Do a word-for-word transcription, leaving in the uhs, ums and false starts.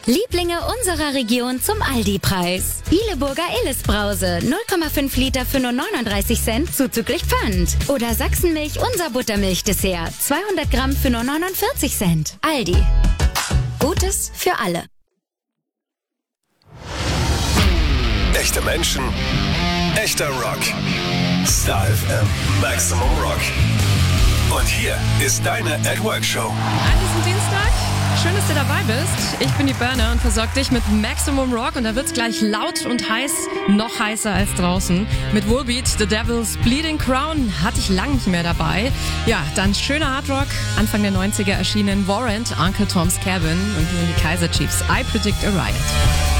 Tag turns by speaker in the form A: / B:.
A: Lieblinge unserer Region zum Aldi-Preis. Ileburger Illes-Brause, null Komma fünf Liter für nur neununddreißig Cent zuzüglich Pfand. Oder Sachsenmilch unser Buttermilch-Dessert, zweihundert Gramm für nur neunundvierzig Cent. Aldi. Gutes für alle.
B: Echte Menschen, echter Rock. Star F M Maximum Rock. Und hier ist deine At Work Show.
C: An diesem Dienstag, schön, dass du dabei bist. Ich bin die Berner und versorge dich mit Maximum Rock. Und da wird's gleich laut und heiß, noch heißer als draußen. Mit Volbeat, The Devil's Bleeding Crown, hatte ich lang nicht mehr dabei. Ja, dann schöner Hard Rock, Anfang der neunziger erschienen Warrant, Uncle Tom's Cabin und nun die Kaiser Chiefs, I Predict a Riot.